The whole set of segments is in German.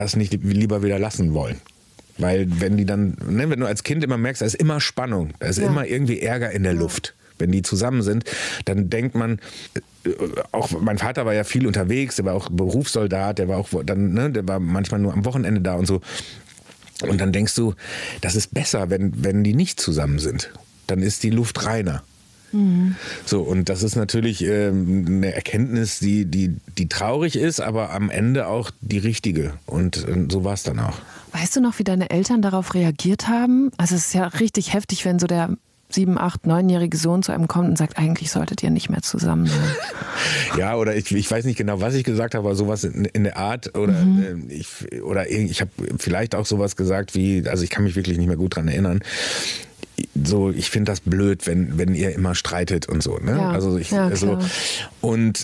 das nicht lieber wieder lassen wollen. Weil wenn die dann, ne, wenn du als Kind immer merkst, da ist immer Spannung, da ist immer irgendwie Ärger in der Luft. Wenn die zusammen sind, dann denkt man, auch mein Vater war ja viel unterwegs, der war auch Berufssoldat, der war auch dann, ne, der war manchmal nur am Wochenende da und so. Und dann denkst du, das ist besser, wenn die nicht zusammen sind. Dann ist die Luft reiner. So, und das ist natürlich eine Erkenntnis, die traurig ist, aber am Ende auch die richtige. Und so war es dann auch. Weißt du noch, wie deine Eltern darauf reagiert haben? Also es ist ja richtig heftig, wenn so der 7-, 8-, 9-jährige Sohn zu einem kommt und sagt, eigentlich solltet ihr nicht mehr zusammen sein. Ja, oder ich weiß nicht genau, was ich gesagt habe, aber sowas in der Art. Oder ich habe vielleicht auch sowas gesagt wie, also ich kann mich wirklich nicht mehr gut dran erinnern. So, ich finde das blöd, wenn ihr immer streitet und so. Ne? Ja, also klar. Und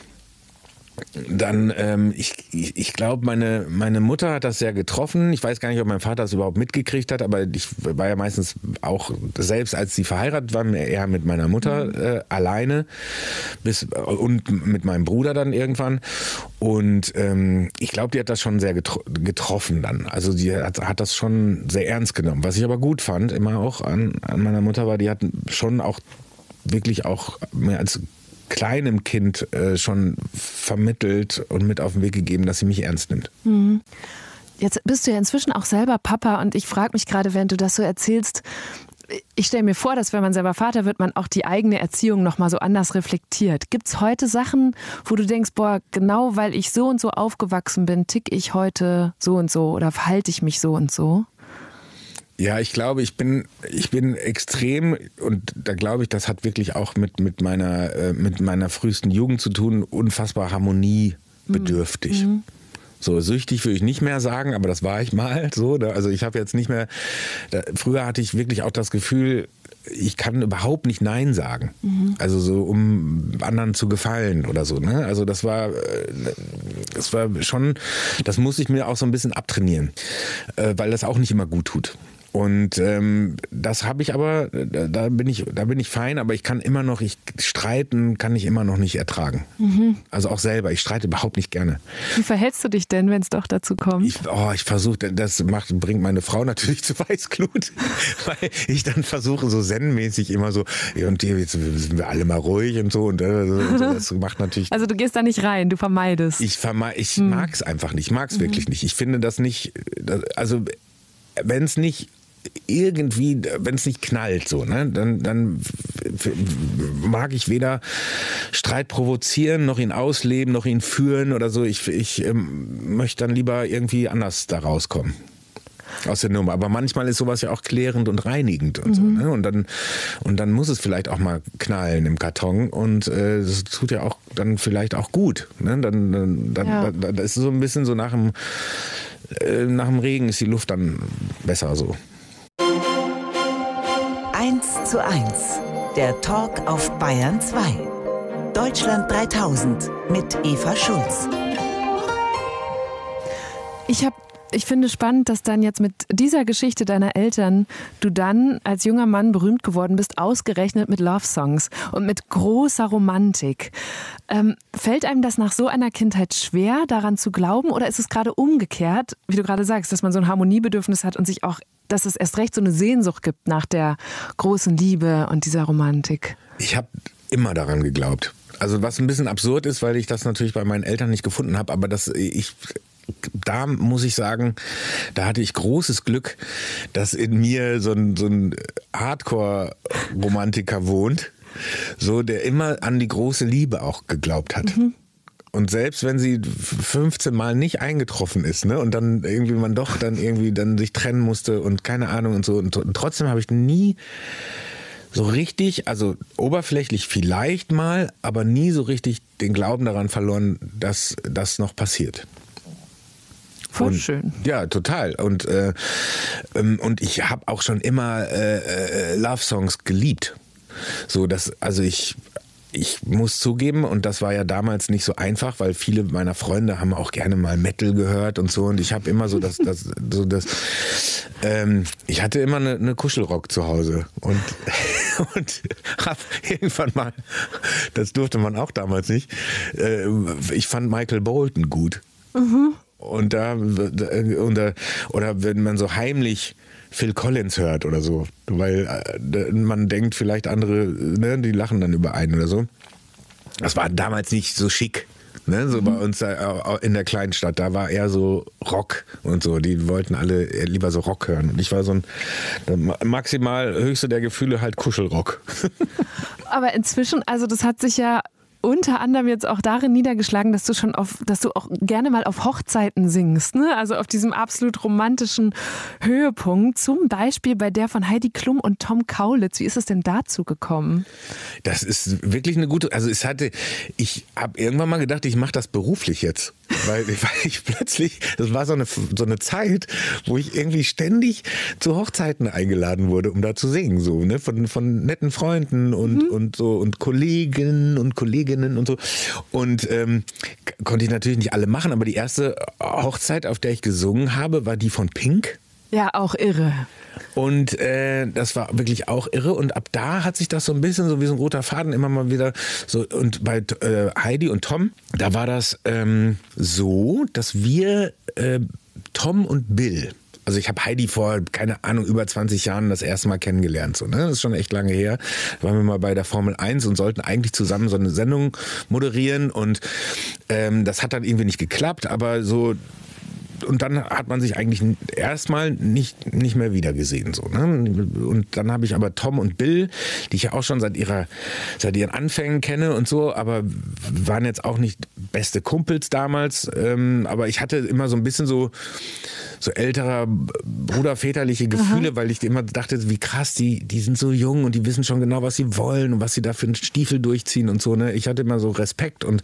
dann, ich glaube, meine Mutter hat das sehr getroffen. Ich weiß gar nicht, ob mein Vater das überhaupt mitgekriegt hat, aber ich war ja meistens auch, selbst als sie verheiratet waren, eher mit meiner Mutter alleine und mit meinem Bruder dann irgendwann. Und ich glaube, die hat das schon sehr getroffen dann. Also die hat das schon sehr ernst genommen. Was ich aber gut fand, immer auch an meiner Mutter war, die hat schon auch wirklich auch mehr als kleinem Kind schon vermittelt und mit auf den Weg gegeben, dass sie mich ernst nimmt. Jetzt bist du ja inzwischen auch selber Papa und ich frage mich gerade, während du das so erzählst, ich stelle mir vor, dass wenn man selber Vater wird, man auch die eigene Erziehung nochmal so anders reflektiert. Gibt es heute Sachen, wo du denkst, boah, genau weil ich so und so aufgewachsen bin, tick ich heute so und so oder verhalte ich mich so und so? Ja, ich glaube, ich bin extrem, und da glaube ich, das hat wirklich auch mit meiner frühesten Jugend zu tun, unfassbar harmoniebedürftig. So süchtig würde ich nicht mehr sagen, aber das war ich mal so. Also ich habe jetzt nicht mehr, früher hatte ich wirklich auch das Gefühl, ich kann überhaupt nicht Nein sagen. Also so, um anderen zu gefallen oder so. Ne? Also das war schon, das musste ich mir auch so ein bisschen abtrainieren, weil das auch nicht immer gut tut. Und das habe ich aber, da bin ich fein, aber ich kann immer noch, streiten kann ich immer noch nicht ertragen. Also auch selber, ich streite überhaupt nicht gerne. Wie verhältst du dich denn, wenn es doch dazu kommt? Ich versuche, bringt meine Frau natürlich zu Weißglut, weil ich dann versuche so zen-mäßig immer so, und jetzt sind wir alle mal ruhig und so, und das macht natürlich... Also du gehst da nicht rein, du vermeidest. Ich mag es einfach nicht, ich mag es wirklich nicht. Ich finde das nicht, also wenn es nicht knallt, so, ne, dann mag ich weder Streit provozieren, noch ihn ausleben, noch ihn führen oder so. Ich möchte dann lieber irgendwie anders da rauskommen aus der Nummer. Aber manchmal ist sowas ja auch klärend und reinigend und so, ne? Und dann muss es vielleicht auch mal knallen im Karton und das tut ja auch dann vielleicht auch gut. Ne? Dann das ist so ein bisschen so nach dem Regen ist die Luft dann besser so. 1:1, der Talk auf Bayern 2. Deutschland 3000 mit Eva Schulz. Ich finde spannend, dass dann jetzt mit dieser Geschichte deiner Eltern du dann als junger Mann berühmt geworden bist, ausgerechnet mit Love-Songs und mit großer Romantik. Fällt einem das nach so einer Kindheit schwer, daran zu glauben, oder ist es gerade umgekehrt, wie du gerade sagst, dass man so ein Harmoniebedürfnis hat und sich auch, dass es erst recht so eine Sehnsucht gibt nach der großen Liebe und dieser Romantik? Ich habe immer daran geglaubt. Also was ein bisschen absurd ist, weil ich das natürlich bei meinen Eltern nicht gefunden habe, aber da muss ich sagen, da hatte ich großes Glück, dass in mir so ein Hardcore-Romantiker wohnt, so, der immer an die große Liebe auch geglaubt hat. Und selbst wenn sie 15 Mal nicht eingetroffen ist, ne, und dann irgendwie man doch dann irgendwie dann sich trennen musste und keine Ahnung und so, und trotzdem habe ich nie so richtig, also oberflächlich vielleicht mal, aber nie so richtig den Glauben daran verloren, dass das noch passiert. Voll schön. Ja, total. Und ich habe auch schon immer Love-Songs geliebt. So, also ich muss zugeben, und das war ja damals nicht so einfach, weil viele meiner Freunde haben auch gerne mal Metal gehört und so, und ich habe immer so ich hatte immer eine Kuschelrock zu Hause und habe irgendwann mal, das durfte man auch damals nicht, ich fand Michael Bolton gut. Und oder wenn man so heimlich Phil Collins hört oder so, weil man denkt vielleicht andere, ne, die lachen dann über einen oder so. Das war damals nicht so schick. Ne, so bei uns in der kleinen Stadt, da war eher so Rock und so. Die wollten alle lieber so Rock hören. Und ich war so ein maximal höchste der Gefühle halt Kuschelrock. Aber inzwischen, also das hat sich ja unter anderem jetzt auch darin niedergeschlagen, dass du auch gerne mal auf Hochzeiten singst, ne? Also auf diesem absolut romantischen Höhepunkt, zum Beispiel bei der von Heidi Klum und Tom Kaulitz. Wie ist es denn dazu gekommen? Das ist wirklich eine gute, also ich habe irgendwann mal gedacht, ich mache das beruflich jetzt. Weil ich plötzlich, das war so eine Zeit, wo ich irgendwie ständig zu Hochzeiten eingeladen wurde, um da zu singen, so, ne, von netten Freunden und so und Kollegen und Kolleginnen und so. Und konnte ich natürlich nicht alle machen, aber die erste Hochzeit, auf der ich gesungen habe, war die von Pink. Ja, auch irre. Und das war wirklich auch irre. Und ab da hat sich das so ein bisschen so wie so ein roter Faden immer mal wieder so. Und bei Heidi und Tom, da war das so, dass wir Tom und Bill, also ich habe Heidi vor, keine Ahnung, über 20 Jahren das erste Mal kennengelernt. So, ne? Das ist schon echt lange her. Da waren wir mal bei der Formel 1 und sollten eigentlich zusammen so eine Sendung moderieren. Und das hat dann irgendwie nicht geklappt, aber so. Und dann hat man sich eigentlich erstmal nicht mehr wieder gesehen. So, ne? Und dann habe ich aber Tom und Bill, die ich ja auch schon seit ihren Anfängen kenne und so, aber waren jetzt auch nicht beste Kumpels damals. Aber ich hatte immer so ein bisschen so älterer bruderväterliche Gefühle, weil ich immer dachte, wie krass, die sind so jung und die wissen schon genau, was sie wollen und was sie da für einen Stiefel durchziehen und so. Ne? Ich hatte immer so Respekt und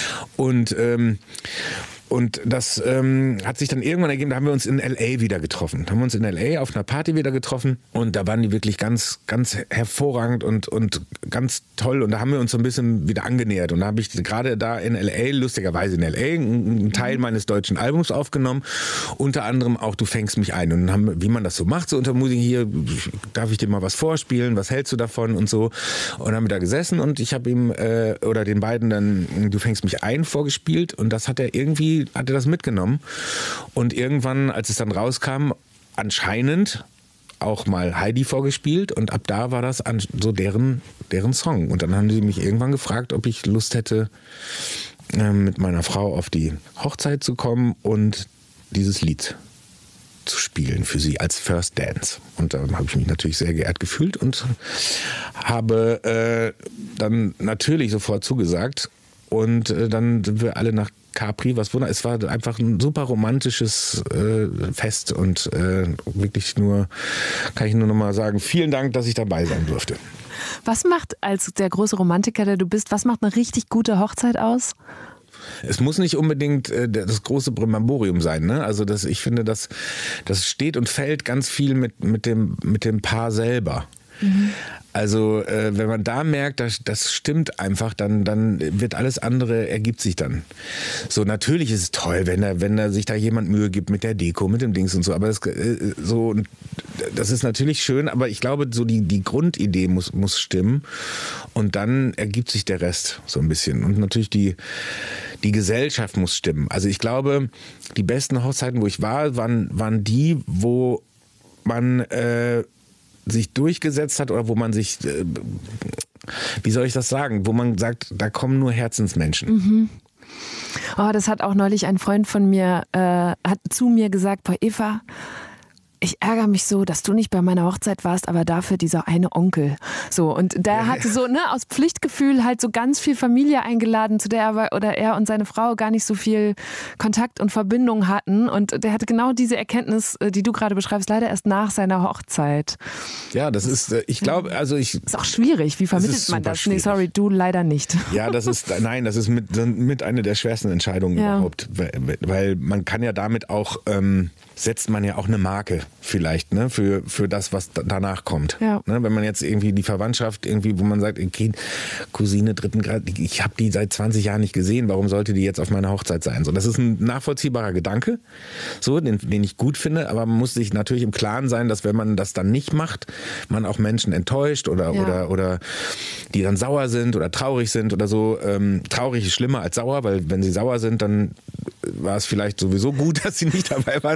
das hat sich dann irgendwann ergeben, da haben wir uns in L.A. wieder getroffen. Da haben wir uns in L.A. auf einer Party wieder getroffen und da waren die wirklich ganz, ganz hervorragend und ganz toll und da haben wir uns so ein bisschen wieder angenähert und da habe ich gerade da in L.A., lustigerweise in L.A., einen Teil meines deutschen Albums aufgenommen, unter anderem auch Du fängst mich ein und dann haben, wie man das so macht, so unter Musik, hier, darf ich dir mal was vorspielen, was hältst du davon und so und dann haben wir da gesessen und ich habe ihm oder den beiden dann Du fängst mich ein vorgespielt und das hat er das mitgenommen und irgendwann, als es dann rauskam, anscheinend auch mal Heidi vorgespielt und ab da war das so deren Song und dann haben sie mich irgendwann gefragt, ob ich Lust hätte, mit meiner Frau auf die Hochzeit zu kommen und dieses Lied zu spielen für sie als First Dance. Und da habe ich mich natürlich sehr geehrt gefühlt und habe dann natürlich sofort zugesagt und dann sind wir alle nach Capri, was wunderbar. Es war einfach ein super romantisches Fest und wirklich kann ich nur noch mal sagen, vielen Dank, dass ich dabei sein durfte. Was macht als der große Romantiker, der du bist, was macht eine richtig gute Hochzeit aus? Es muss nicht unbedingt das große Brimborium sein, ne? Also ich finde, das steht und fällt ganz viel mit dem Paar selber. Mhm. Also wenn man da merkt, das stimmt einfach, dann wird alles andere, ergibt sich dann. So, natürlich ist es toll, wenn da sich da jemand Mühe gibt mit der Deko, mit dem Dings und so, aber das ist natürlich schön, aber ich glaube, so die Grundidee muss stimmen und dann ergibt sich der Rest so ein bisschen. Und natürlich die Gesellschaft muss stimmen. Also ich glaube, die besten Hochzeiten, wo ich war, waren die, wo man sich durchgesetzt hat oder wo man sich, wie soll ich das sagen, wo man sagt, da kommen nur Herzensmenschen. Mhm. Oh, das hat auch neulich ein Freund von mir, hat zu mir gesagt, boah Eva, ich ärgere mich so, dass du nicht bei meiner Hochzeit warst, aber dafür dieser eine Onkel. So, und der hatte so, aus Pflichtgefühl halt so ganz viel Familie eingeladen, zu der er und seine Frau gar nicht so viel Kontakt und Verbindung hatten. Und der hatte genau diese Erkenntnis, die du gerade beschreibst, leider erst nach seiner Hochzeit. Ja, das ist, ich glaube, ist auch schwierig. Wie vermittelt man das? Schwierig. Nee, sorry, du leider nicht. Ja, das ist mit einer der schwersten Entscheidungen überhaupt. Weil man kann ja damit auch, setzt man ja auch eine Marke vielleicht, ne, für das, was danach kommt. Ja. Ne, wenn man jetzt irgendwie die Verwandtschaft irgendwie, wo man sagt, okay, Cousine 3. Grad, ich habe die seit 20 Jahren nicht gesehen, warum sollte die jetzt auf meiner Hochzeit sein? So, das ist ein nachvollziehbarer Gedanke, so, den ich gut finde, aber man muss sich natürlich im Klaren sein, dass wenn man das dann nicht macht, man auch Menschen enttäuscht oder die dann sauer sind oder traurig sind oder so. Traurig ist schlimmer als sauer, weil wenn sie sauer sind, dann war es vielleicht sowieso gut, dass sie nicht dabei waren.